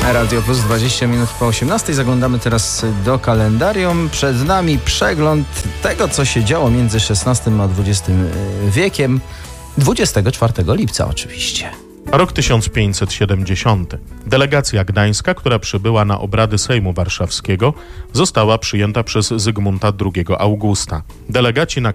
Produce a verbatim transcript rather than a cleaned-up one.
Radio Plus, dwadzieścia minut po osiemnastej. Zaglądamy teraz do kalendarium. Przed nami przegląd tego, co się działo między szesnastym a dwudziestym wiekiem. dwudziestego czwartego lipca oczywiście. Rok tysiąc pięćset siedemdziesiąty. Delegacja gdańska, która przybyła na obrady Sejmu Warszawskiego, została przyjęta przez Zygmunta drugiego Augusta. Delegaci na